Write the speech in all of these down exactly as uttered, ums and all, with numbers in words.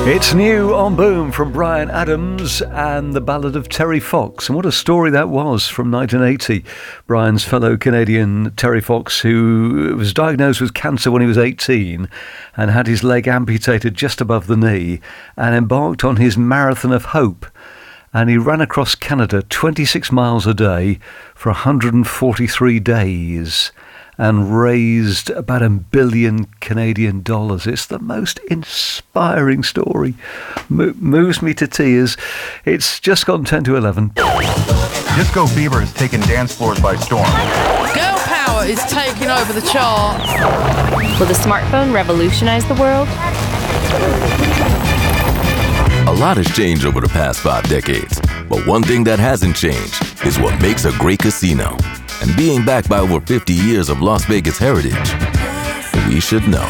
It's new on Boom from Bryan Adams and the Ballad of Terry Fox. And what a story that was from nineteen eighty. Bryan's fellow Canadian Terry Fox, who was diagnosed with cancer when he was eighteen and had his leg amputated just above the knee and embarked on his Marathon of Hope. And he ran across Canada twenty-six miles a day for one hundred forty-three days. And raised about a billion Canadian dollars. It's the most inspiring story. Mo- moves me to tears. It's just gone ten to eleven. Disco fever has taken dance floors by storm. Girl power is taking over the charts. Will the smartphone revolutionize the world? A lot has changed over the past five decades, but one thing that hasn't changed is what makes a great casino. And being backed by over fifty years of Las Vegas heritage, we should know.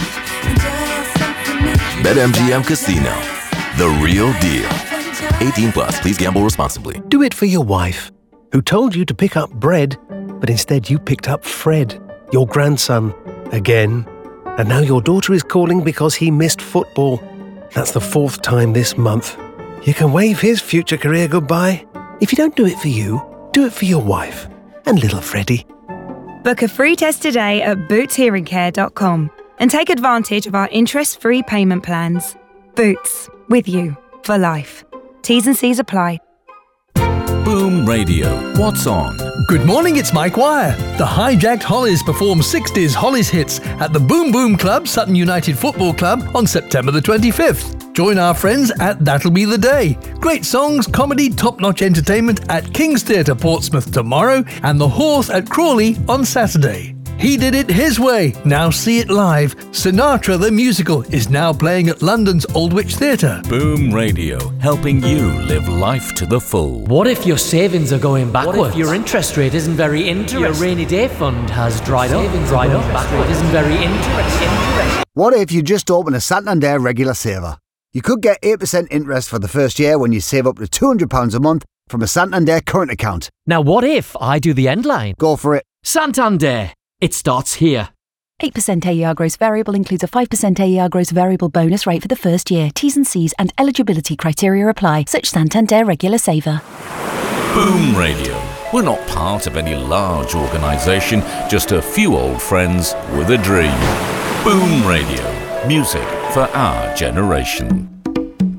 BetMGM Casino, the real deal. eighteen plus, please gamble responsibly. Do it for your wife, who told you to pick up bread, but instead you picked up Fred, your grandson, again. And now your daughter is calling because he missed football. That's the fourth time this month. You can wave his future career goodbye. If you don't do it for you, do it for your wife. And little Freddie. Book a free test today at boots hearing care dot com and take advantage of our interest-free payment plans. Boots, with you for life. T's and C's apply. Boom Radio. What's on? Good morning, it's Mike Wire. The Hijacked Hollies perform sixties Hollies hits at the Boom Boom Club, Sutton United Football Club on September the twenty-fifth. Join our friends at That'll Be the Day. Great songs, comedy, top-notch entertainment at King's Theatre, Portsmouth tomorrow and The Horse at Crawley on Saturday. He did it his way. Now see it live. Sinatra the Musical is now playing at London's Aldwych Theatre. Boom Radio, helping you live life to the full. What if your savings are going backwards? What if your interest rate isn't very interesting? Your rainy day fund has dried up. Savings dried up. Backward isn't very interesting. What if you just open a Santander regular saver? You could get eight percent interest for the first year when you save up to two hundred pounds a month from a Santander current account. Now what if I do the end line? Go for it. Santander. It starts here. eight percent A E R gross variable includes a five percent A E R gross variable bonus rate for the first year. T's and C's and eligibility criteria apply. Such Santander regular saver. Boom Radio. We're not part of any large organisation, just a few old friends with a dream. Boom Radio. Music for our generation.